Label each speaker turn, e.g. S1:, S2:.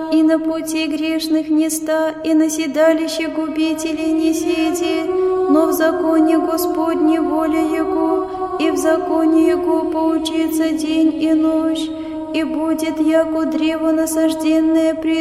S1: и на пути грешных не ста, и на седалище губителей не седи, но в законе Господне воля Его, и в законе Его поучится день и ночь, и будет яко древо насажденное